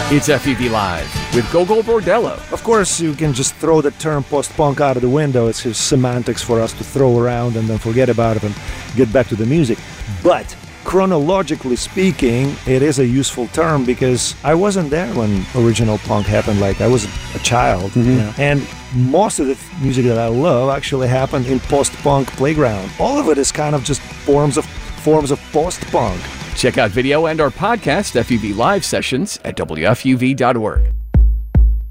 It's FUV Live with Gogol Bordello. Of course, you can just throw the term post-punk out of the window. It's his semantics for us to throw around and then forget about it and get back to the music. But chronologically speaking, it is a useful term because I wasn't there when original punk happened. Like, I was a child. And most of the music that I love actually happened in post-punk playground. All of it is kind of just forms of post-punk. Check out video and our podcast FUV Live sessions at WFUV.org.